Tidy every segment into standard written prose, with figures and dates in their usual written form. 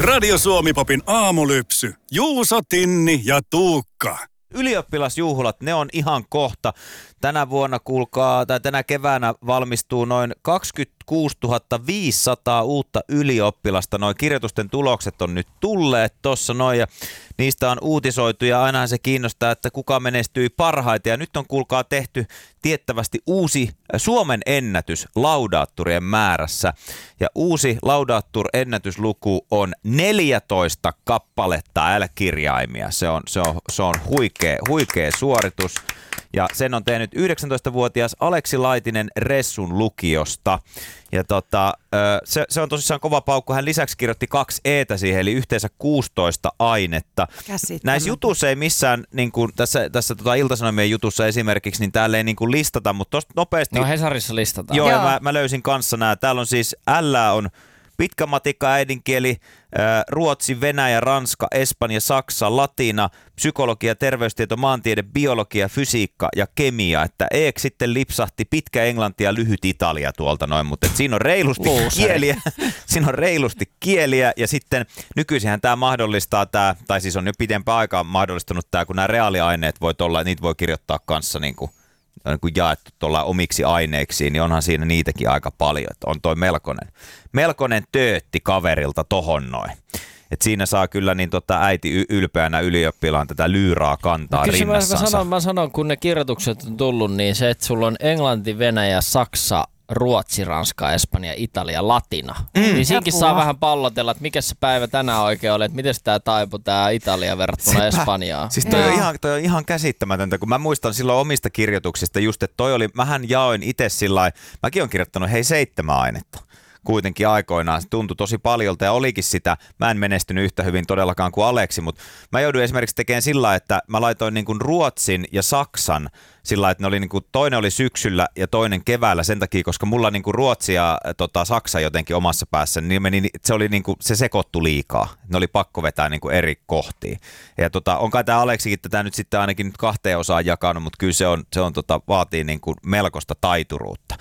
Radio Suomi-popin aamulypsy. Juuso, Tinni ja Tuukka. Ylioppilasjuhlat, ne on ihan kohta. Tänä vuonna, kuulkaa, tai tänä keväänä valmistuu noin 26 500 uutta ylioppilasta. Noin kirjoitusten tulokset on nyt tulleet tuossa noin ja niistä on uutisoitu ja ainahan se kiinnostaa, että kuka menestyi parhaiten. Ja nyt on, kuulkaa, tehty tiettävästi uusi Suomen ennätys laudaatturien määrässä. Ja uusi laudaattur-ennätysluku on 14 kappaletta L-kirjaimia. Se on huikea suoritus. Ja sen on tehnyt 19-vuotias Aleksi Laitinen Ressun lukiosta. Ja se on tosissaan kova paukku. Hän lisäksi kirjoitti 2 eetä siihen, eli yhteensä 16 ainetta. Näissä jutuissa ei missään, niin kuin tässä Ilta-Sanomien jutussa esimerkiksi, niin täällä ei niin kuin listata, mutta tuosta nopeasti. No Hesarissa listataan. Joo, ja mä löysin kanssa nämä. Täällä on siis L on pitkä matikka, äidinkieli, ruotsi, venäjä, ranska, espanja, saksa, latina, psykologia, terveystieto, maantiede, biologia, fysiikka ja kemia. Että eek sitten lipsahti pitkä englanti ja lyhyt italia tuolta noin, mutta siinä on reilusti kieliä. Siinä on reilusti kieliä ja sitten nykyisinhän tämä mahdollistaa, tai siis on jo pidempään aikaa mahdollistunut tämä, kun nämä reaaliaineet niitä voi kirjoittaa kanssa niin kuin jaettu tuolla omiksi aineiksi, niin onhan siinä niitäkin aika paljon. Että on toi melkoinen töötti kaverilta tohon noin. Et siinä saa kyllä niin äiti ylpeänä ylioppilaan tätä lyyraa kantaa rinnassansa. Mä sanon, kun ne kirjoitukset on tullut, niin se, että sulla on englanti, venäjä, saksa, ruotsi, ranska, espanja, italia, latina. Niin siinkin saa vähän pallotella, että mikä se päivä tänään oikein oli, että miten tämä taipui tämä Italia verrattuna Espanjaan. Siis toi on ihan käsittämätöntä, kun mä muistan silloin omista kirjoituksista just, että mähän jaoin itse sillain, mäkin olen kirjoittanut 7 ainetta. Kuitenkin aikoinaan se tuntui tosi paljolta ja olikin sitä. Mä en menestynyt yhtä hyvin todellakaan kuin Aleksi, mutta mä jouduin esimerkiksi tekemään sillä, että mä laitoin niin kuin ruotsin ja saksan sillä, että ne oli niin kuin, toinen oli syksyllä ja toinen keväällä sen takia, koska mulla niin kuin ruotsi ja saksa jotenkin omassa päässä, niin se sekoittui liikaa. Ne oli pakko vetää niin kuin eri kohtiin. Ja on kai tämä Aleksikin tätä nyt sitten ainakin 2 osaan jakanut, mutta kyllä se on vaatii niin kuin melkoista taituruutta.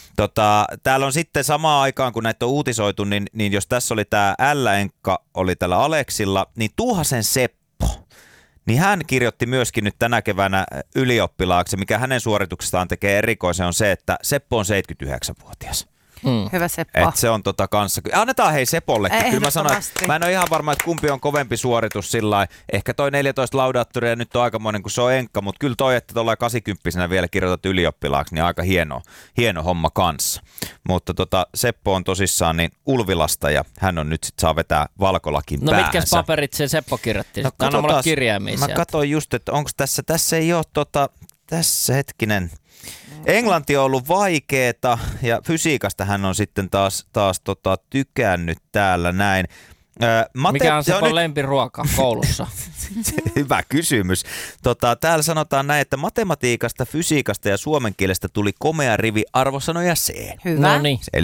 Täällä on sitten samaan aikaan, kun näitä on uutisoitu, niin jos tässä oli tämä L-enkka, oli tällä Aleksilla, niin Tuuhasen Seppo, niin hän kirjoitti myöskin nyt tänä keväänä ylioppilaaksi, mikä hänen suorituksestaan tekee erikoisen, on se, että Seppo on 79-vuotias. Hyvä Seppo. Et se on kanssa. Annetaan hei Sepollekin. Kyllä mä sanoin, että mä en ole ihan varma, että kumpi on kovempi suoritus sillä ehkä toi 14 laudaattoria nyt on aikamoinen, kun se on enkka, mutta kyllä toi, että tuolla 80-vuotiaana vielä kirjoitat ylioppilaaksi, niin aika hieno homma kanssa. Mutta Seppo on tosissaan niin Ulvilasta ja hän on nyt saa vetää valkolakin päähänsä. No mitkäs paperit se Seppo kirjoitti? No, anna mulle kirjaimia sieltä. Mä katsoin just, että onko tässä ei ole tässä hetkinen. Englanti on ollut vaikeeta ja fysiikasta hän on sitten taas tykännyt täällä näin. Mikä on Sepon lempiruoka koulussa? Hyvä kysymys. Täällä sanotaan näin, että matematiikasta, fysiikasta ja suomen kielestä tuli komea rivi arvosanoja C. Hyvä. No niin.